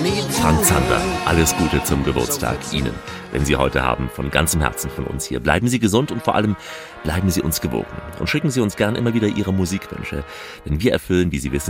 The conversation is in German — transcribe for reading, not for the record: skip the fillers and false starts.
Frank Zander, alles Gute zum Geburtstag Ihnen, wenn Sie heute haben, von ganzem Herzen von uns hier. Bleiben Sie gesund und vor allem bleiben Sie uns gewogen. Und schicken Sie uns gern immer wieder Ihre Musikwünsche, denn wir erfüllen, wie Sie wissen,